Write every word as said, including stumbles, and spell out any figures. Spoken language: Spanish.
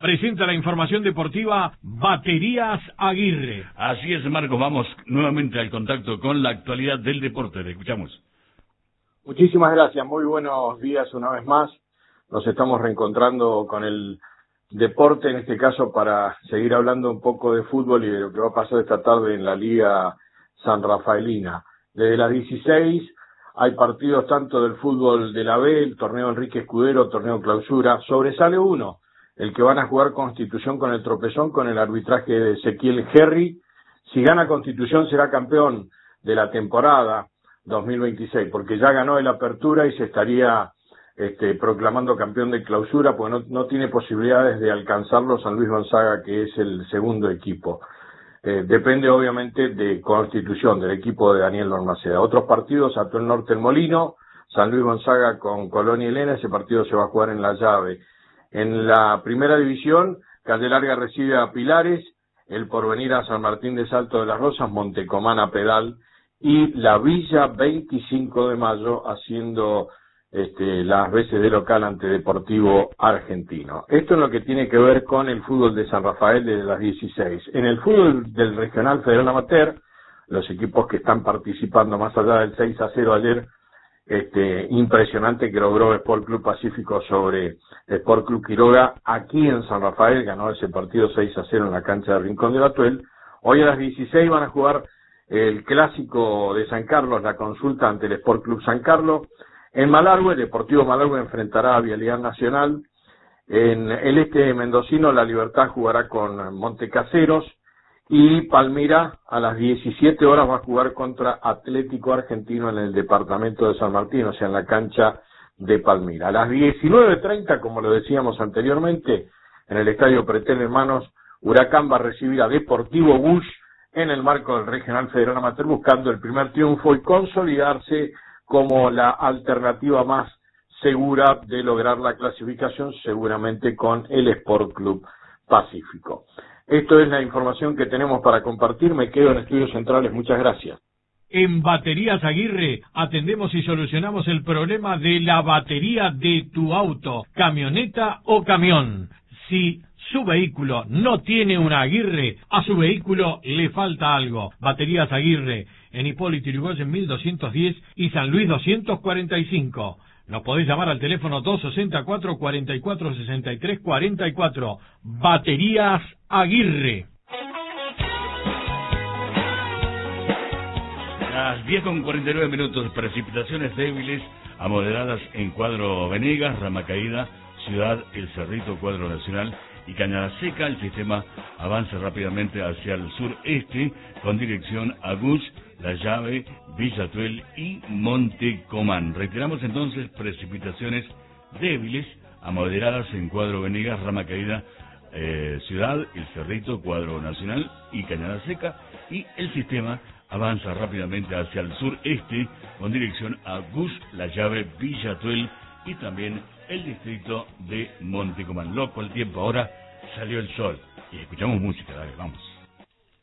presenta la información deportiva Baterías Aguirre. Así es, Marcos, vamos nuevamente al contacto con la actualidad del deporte. Te escuchamos. Muchísimas gracias, muy buenos días una vez más. Nos estamos reencontrando con el deporte, en este caso para seguir hablando un poco de fútbol y de lo que va a pasar esta tarde en la Liga San Rafaelina. Desde las dieciséis hay partidos tanto del fútbol de la B, el torneo Enrique Escudero, torneo clausura. Sobresale uno, el que van a jugar Constitución con el Tropezón, con el arbitraje de Ezequiel Herry. Si gana Constitución será campeón de la temporada dos mil veintiséis, porque ya ganó el Apertura y se estaría este, proclamando campeón de clausura, porque no, no tiene posibilidades de alcanzarlo San Luis Gonzaga, que es el segundo equipo. Eh, depende obviamente de Constitución, del equipo de Daniel Balmaceda. Otros partidos, Atuel Norte El Molino, San Luis Gonzaga con Colonia Elena, ese partido se va a jugar en La Llave. En la primera división, Calle Larga recibe a Pilares, el Porvenir a San Martín de Salto de las Rosas, Montecomán a Pedal, y la Villa veinticinco de mayo haciendo este, las veces de local ante Deportivo Argentino. Esto es lo que tiene que ver con el fútbol de San Rafael desde las dieciséis. En el fútbol del Regional Federal Amateur, los equipos que están participando más allá del seis a cero ayer, este, impresionante que logró Sport Club Pacífico sobre Sport Club Quiroga aquí en San Rafael, ganó ese partido seis a cero en la cancha de Rincón de Batuel. Hoy a las dieciséis van a jugar el clásico de San Carlos, la consulta ante el Sport Club San Carlos. En Malargüe, el Deportivo Malargüe enfrentará a Vialidad Nacional. En el este mendocino, La Libertad jugará con Montecaseros. Y Palmira a las diecisiete horas va a jugar contra Atlético Argentino en el departamento de San Martín, o sea, en la cancha de Palmira. A las diecinueve treinta, como lo decíamos anteriormente, en el Estadio Pretel Hermanos, Huracán va a recibir a Deportivo Bush en el marco del Regional Federal Amateur, buscando el primer triunfo y consolidarse como la alternativa más segura de lograr la clasificación, seguramente con el Sport Club Pacífico. Esto es la información que tenemos para compartir. Me quedo en Estudios Centrales. Muchas gracias. En Baterías Aguirre atendemos y solucionamos el problema de la batería de tu auto, camioneta o camión. Si su vehículo no tiene una Aguirre, a su vehículo le falta algo. Baterías Aguirre, en Hipólito Yrigoyen mil doscientos diez y San Luis doscientos cuarenta y cinco. Nos podés llamar al teléfono dos sesenta y cuatro, cuarenta y cuatro, sesenta y tres, cuarenta y cuatro. Baterías Aguirre. Las diez con cuarenta y nueve minutos, precipitaciones débiles a moderadas en Cuadro Venegas, Rama Caída, Ciudad El Cerrito, Cuadro Nacional y Cañada Seca. El sistema avanza rápidamente hacia el sureste con dirección a Gus, La Llave, Villa Atuel y Montecomán. Reiteramos entonces, precipitaciones débiles a moderadas en Cuadro Venegas, Rama Caída, eh, Ciudad El Cerrito, Cuadro Nacional y Cañada Seca. Y el sistema avanza rápidamente hacia el sureste con dirección a Gus, La Llave, Villa Atuel y también el distrito de Montecomán. Loco el tiempo, ahora salió el sol y escuchamos música. Dale, vamos.